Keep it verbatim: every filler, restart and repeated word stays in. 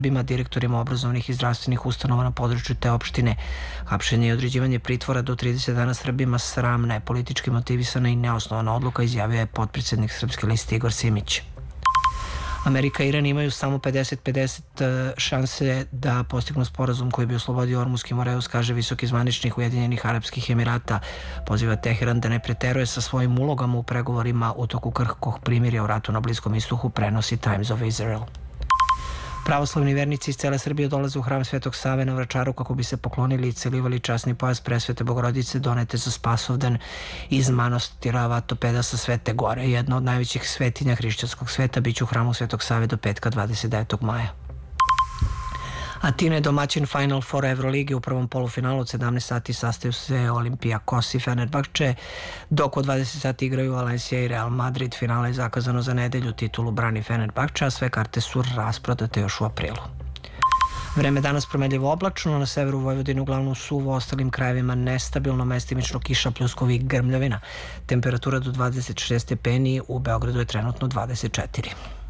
Srbima, direktorima obrazovnih i zdravstvenih ustanova na području te opštine. Hapšenje i određivanje pritvora do trideset dana Srbima sramna je, politički motivisana i neosnovana odluka, izjavio je potpredsjednik Srpske liste Igor Simić. Amerika i Iran imaju samo pedeset pedeset šanse da postignu sporazum koji bi oslobodio Ormuski Moreus, kaže visoki zvaničnik Ujedinjenih Arapskih Emirata. Poziva Teheran da ne preteruje sa svojim ulogama u pregovorima u toku krhkog primirja u ratu na Bliskom istoku, prenosi Times of Israel. Pravoslavni vernici iz cele Srbije dolaze u hram Svetog Save na Vračaru kako bi se poklonili i celivali časni pojas Presvete Bogorodice donete za Spasovdan iz manastira Vatopeda sa Svete Gore. Jedna od najvećih svetinja hrišćanskog sveta biće u hramu Svetog Save do petka dvadeset devetog maja. Atina je domaćin Final Four Euroligi. U prvom polufinalu od sedamnaest sati sastaju se Olympiakos i Fenerbahče, dok od dvadeset sati igraju Valencia i Real Madrid. Finale je zakazano za nedelju, titulu brani Fenerbahče, a sve karte su rasprodate još u aprilu. Vreme danas promenljivo oblačno, na severu Vojvodine uglavnom suvo, ostalim krajevima nestabilno, mestimično kiša, pljuskovi i grmljavina. Temperatura do dvadeset šest stepeni, u Beogradu je trenutno dvadeset četiri.